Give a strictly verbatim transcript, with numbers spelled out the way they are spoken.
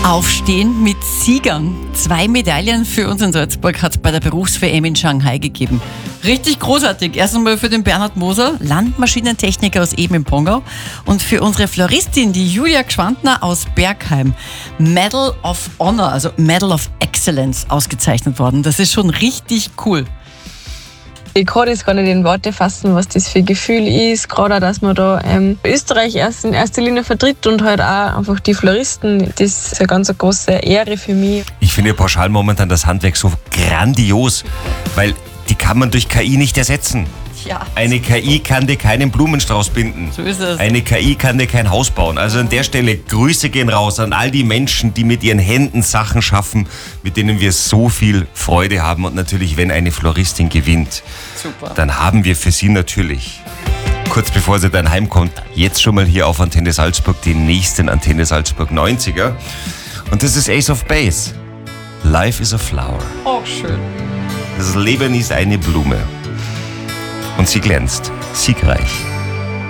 Aufstehen mit Siegern. Zwei Medaillen für uns in Salzburg hat es bei der Berufs-W M in Shanghai gegeben. Richtig großartig. Erst einmal für den Bernhard Moser, Landmaschinentechniker aus Eben im Pongau, und für unsere Floristin, die Julia Gschwandner aus Bergheim. Medal of Honor, also Medal of Excellence, ausgezeichnet worden. Das ist schon richtig cool. Ich kann das gar nicht in Worte fassen, was das für ein Gefühl ist, gerade auch, dass man da ähm, Österreich erst in erster Linie vertritt und halt auch einfach die Floristen. Das ist eine ganz große Ehre für mich. Ich finde pauschal momentan das Handwerk so grandios, weil die kann man durch K I nicht ersetzen. Ja. Eine K I kann dir keinen Blumenstrauß binden. So ist es. Eine K I kann dir kein Haus bauen. Also an der Stelle Grüße gehen raus an all die Menschen, die mit ihren Händen Sachen schaffen, mit denen wir so viel Freude haben. Und natürlich, wenn eine Floristin gewinnt, Super. dann haben wir für sie natürlich, kurz bevor sie dann heimkommt, jetzt schon mal hier auf Antenne Salzburg den nächsten Antenne Salzburg neunziger. Und das ist Ace of Base. Life is a flower. Oh, schön. Das Leben ist eine Blume. Und sie glänzt, siegreich.